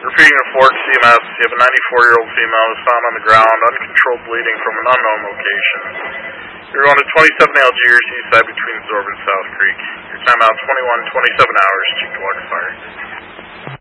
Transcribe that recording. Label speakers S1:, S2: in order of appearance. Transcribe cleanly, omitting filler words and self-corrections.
S1: Repeating report, CMS, you have a 94-year-old female who was found on the ground, uncontrolled bleeding from an unknown location. You're going to 27 Algiers, east side between Zorb and South Creek. Your timeout 21-27 hours, Cheektowaga Fire.